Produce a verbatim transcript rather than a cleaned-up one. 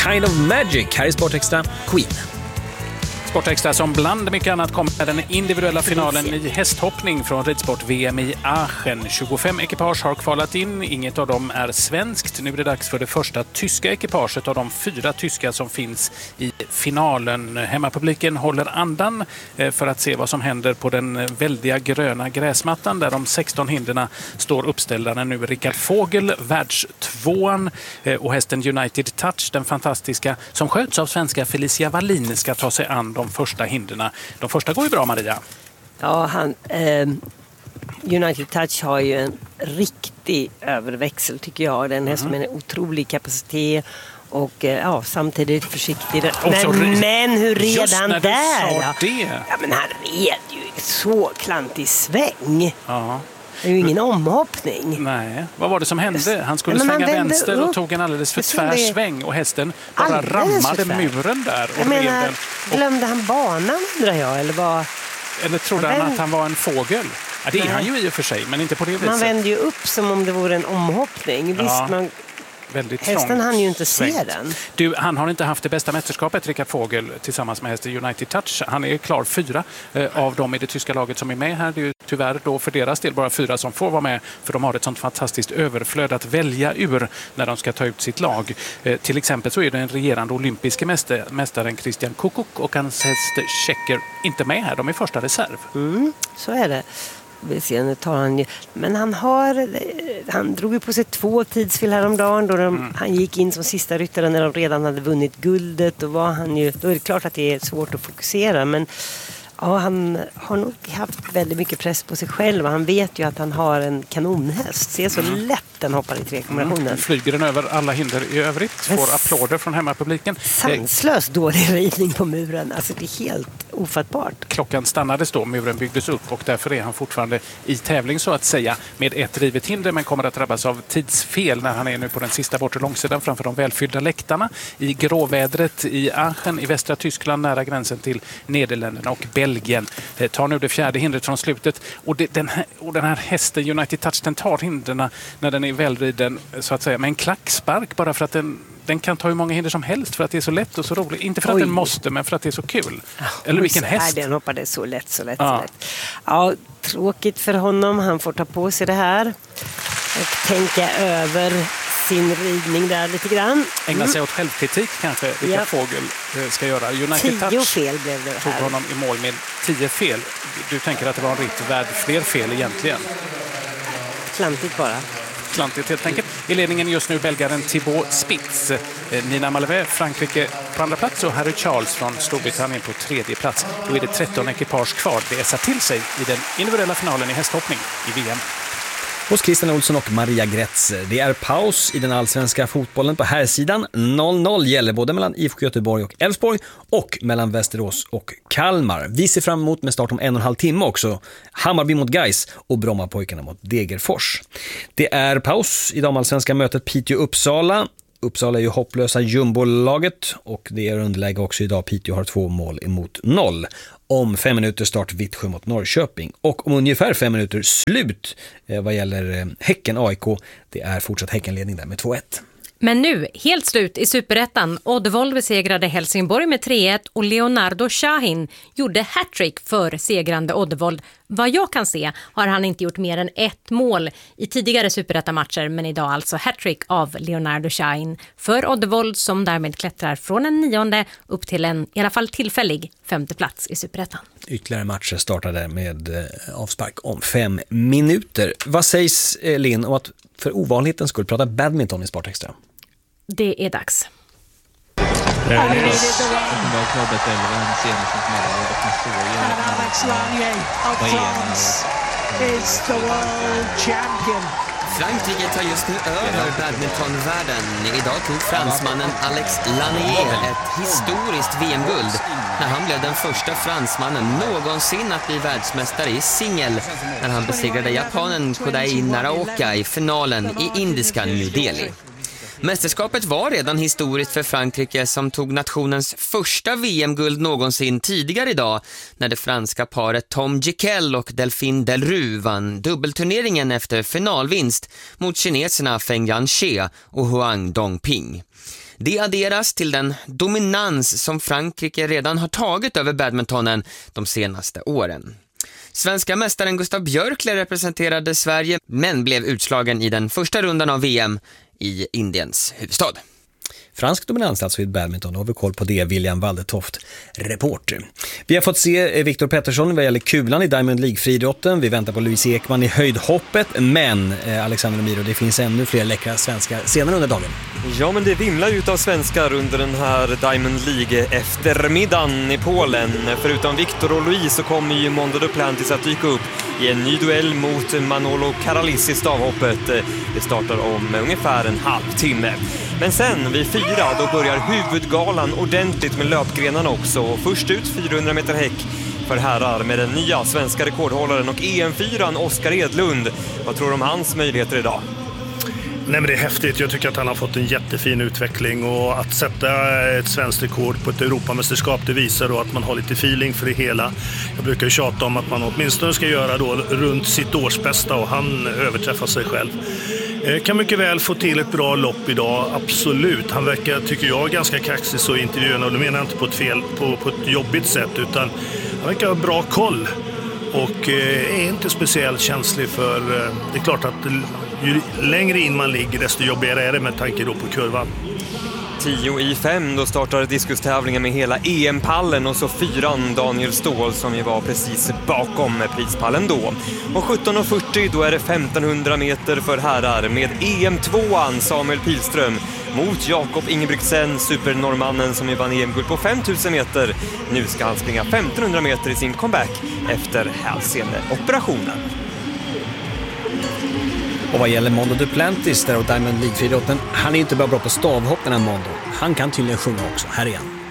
Kind of Magic. Här i Sportextra, Queen. Sportextra som bland mycket annat kommer med den individuella finalen i hästhoppning från ridsport-V M i Aachen. tjugofem ekipage har kvalat in, inget av dem är svenskt. Nu är det dags för det första tyska ekipaget av de fyra tyska som finns i finalen. Hemmapubliken håller andan för att se vad som händer på den väldiga gröna gräsmattan där de sexton hinderna står uppställda. Nu Rickard Fågel, världstvåan, och hästen United Touch, den fantastiska, som sköts av svenska Felicia Wallin, ska ta sig an de första hinderna. De första går ju bra, Maria. Ja, han, eh, United Touch har ju en riktig överväxel tycker jag. Den häst med en otrolig kapacitet och eh, ja, samtidigt försiktig. Men, men hur red han där? Det. Ja, men han red ju så klantig sväng. Ja. Det är ju ingen omhoppning. Nej. Vad var det som hände? Han skulle ja, svänga vänster upp. och tog en alldeles för tvär det... sväng och hästen bara rammade muren där. Och jag menar, den. Och... glömde han banan undrar jag? Eller, var... eller trodde han, han vänd... att han var en fågel? Ja, det är Nej. han ju i och för sig, men inte på det viset. Man vände ju upp som om det vore en omhoppning. Visst, ja. man... Väldigt hästen hann ju inte svängt. se den. Du, han har inte haft det bästa mästerskapet, Rickard Fågel, tillsammans med hästen United Touch. Han är klar fyra eh, av dem i det tyska laget som är med här. Det är ju tyvärr då för deras del bara fyra som får vara med, för de har ett sånt fantastiskt överflöd att välja ur när de ska ta ut sitt lag. Eh, till exempel så är det en regerande olympiske mäster, mästaren Christian Kukuk och hans häst Checker inte med här. De är första reserv. Mm, så är det. Nu tar han ju, men han har han drog ju på sig två tidsfel häromdagen då de, mm. han gick in som sista ryttare när de redan hade vunnit guldet. Då var han ju, då är det klart att det är svårt att fokusera, men ja, han har nog haft väldigt mycket press på sig själv. Han vet ju att han har en kanonhäst. Ser så mm. lätt den hoppar i tre-kombinationen. Mm. Flyger den över alla hinder i övrigt. Får applåder från hemmapubliken. Sanslös dålig ridning på muren. Alltså det är helt ofattbart. Klockan stannades då, muren byggdes upp och därför är han fortfarande i tävling så att säga med ett drivet hinder, men kommer att drabbas av tidsfel när han är nu på den sista bortre långsidan framför de välfyllda läktarna i gråvädret i Aachen i västra Tyskland nära gränsen till Nederländerna och Belgien. Tar nu det fjärde hindret från slutet och, det, den, här, och den här hästen United Touch, den tar hindren när den är välriden så att säga med en klackspark bara för att den Den kan ta hur många hinder som helst för att det är så lätt och så roligt. Inte för att Oj. den måste, men för att det är så kul. Ja, eller vilken häst. Den hoppade så lätt, så lätt, ja. så lätt. Ja, tråkigt för honom. Han får ta på sig det här och tänka över sin ridning där lite grann. Ägna sig åt självkritik kanske, vilka ja. Fågel ska göra. United Touch Touch fel blev det här. tog honom i mål med tio fel. Du tänker att det var en ritt värd fler fel egentligen? Klantigt bara. Klantigt helt enkelt. I ledningen just nu belgaren Thibaut Spitz. Nina Malvé, Frankrike på andra plats och Harry Charles från Storbritannien på tredje plats. Då är det tretton ekipage kvar. Det är till sig i den individuella finalen i hästhoppning i V M. Hos Christian Olsson och Maria Gretzer. Det är paus i den allsvenska fotbollen på här sidan. noll noll gäller både mellan I F K Göteborg och Elfsborg och mellan Västerås och Kalmar. Vi ser fram emot med start om en och en halv timme också. Hammarby mot Gais och Brommapojkarna mot Degerfors. Det är paus i damallsvenska mötet Piteå-Uppsala. Uppsala är ju hopplösa jumbolaget och det är underläge också idag. Piteå har två mål emot noll. Om fem minuter start Vittsjö mot Norrköping. Och om ungefär fem minuter slut eh, vad gäller eh, Häcken A I K. Det är fortsatt Häckenledning där med två ett. Men nu, helt slut i Superettan. Oddevold besegrade Helsingborg med tre ett och Leonardo Shahin gjorde hattrick för segrande Oddevold. Vad jag kan se har han inte gjort mer än ett mål i tidigare Superettan-matcher, men idag alltså hattrick av Leonardo Shahin för Oddevold som därmed klättrar från en nionde upp till en i alla fall tillfällig femte plats i Superettan. Ytterligare matcher startade med eh, avspark om fem minuter. Vad sägs, eh, Linn, om att för ovanligheten skulle prata badminton i Sportextra? Det är dags. Frankrike tar just nu över badmintonvärlden. Idag tog fransmannen Alex Lanier ett historiskt V M-guld när han blev den första fransmannen någonsin att bli världsmästare i singel när han besegrade japanen Kodai Naraoka i finalen i indiska New Delhi. Mästerskapet var redan historiskt för Frankrike som tog nationens första V M-guld någonsin tidigare idag när det franska paret Tom Jikel och Delphine Delru vann dubbelturneringen efter finalvinst mot kineserna Feng Yanxie och Huang Dongping. Det adderas till den dominans som Frankrike redan har tagit över badmintonen de senaste åren. Svenska mästaren Gustav Björkle representerade Sverige men blev utslagen i den första rundan av V M i Indiens huvudstad. Fransk dominans alltså i badminton, har vi koll på det, William Waldetoft, reporter. Vi har fått se Viktor Pettersson vad gäller kulan i Diamond League-friidrotten. Vi väntar på Louise Ekman i höjdhoppet, men eh, Alexander Miro, det finns ännu fler läckra svenskar senare under dagen. Ja, men det vimlar ut av svenskar under den här Diamond League-eftermiddagen i Polen. Förutom Viktor och Louise så kommer ju Mondo Duplantis att dyka upp i en ny duell mot Manolo Karalis i stavhoppet. Det startar om ungefär en halvtimme. Men sen vid fyra då börjar huvudgalan ordentligt med löpgrenarna också. Först ut fyrahundra meter häck för herrar med den nya svenska rekordhållaren och E M fyran Oskar Edlund. Vad tror du om hans möjligheter idag? Nej, men det är häftigt. Jag tycker att han har fått en jättefin utveckling, och att sätta ett svenskt rekord på ett Europamästerskap, det visar då att man har lite feeling för det hela. Jag brukar ju tjata om att man åtminstone ska göra då runt sitt årsbästa, och han överträffar sig själv. Kan mycket väl få till ett bra lopp idag, absolut. Han verkar, tycker jag, ganska kaxig så i intervjuerna, och då menar jag inte på ett fel, på, på ett jobbigt sätt, utan han verkar ha bra koll och är inte speciellt känslig för, det är klart att ju längre in man ligger desto jobbigare är det med tanke då på kurvan. Tio i fem, då startar diskustävlingen med hela E M-pallen och så fyran Daniel Ståhl som ju var precis bakom prispallen då. Och sjutton och fyrtio då är det femtonhundra meter för herrar med E M tvåan Samuel Pilström mot Jakob Ingebrigtsen, supernormannen som ju vann E M-guld på femtusen meter. Nu ska han springa femtonhundra meter i sin comeback efter hälseneoperationen. Och vad gäller Mondo Duplantis där och Diamond League-friidrotten, han är inte bara bra på stavhopp den här Mondo. Han kan tydligen sjunga också. Här igen.